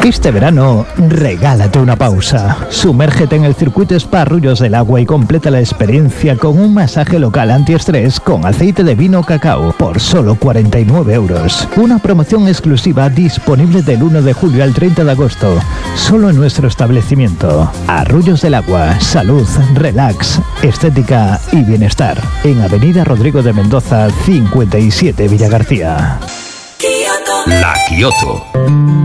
Este verano, regálate una pausa. Sumérgete en el circuito Spa Arroyos del Agua y completa la experiencia con un masaje local antiestrés con aceite de vino cacao por solo 49 euros. Una promoción exclusiva disponible del 1 de julio al 30 de agosto, solo en nuestro establecimiento. Arroyos del Agua, salud, relax, estética y bienestar. En Avenida Rodrigo de Mendoza, 57 Villagarcía. La Kioto.